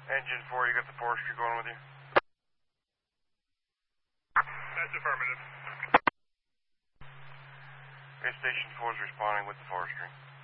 Engine 4, you got the forestry going with you? That's affirmative. Okay, Station 4 is responding with the forestry.